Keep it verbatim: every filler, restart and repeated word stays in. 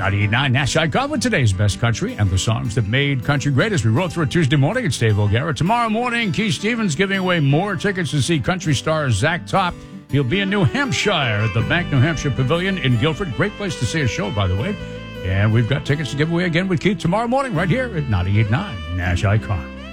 ninety-eight point nine Nash Icon with today's best country and the songs that made country great as we roll through a Tuesday morning. It's Dave O'Gara. Tomorrow morning, Keith Stevens giving away more tickets to see country star Zach Top. He'll be in New Hampshire at the Bank New Hampshire Pavilion in Guilford. Great place to see a show, by the way. And we've got tickets to give away again with Keith tomorrow morning right here at ninety-eight point nine Nash Icon.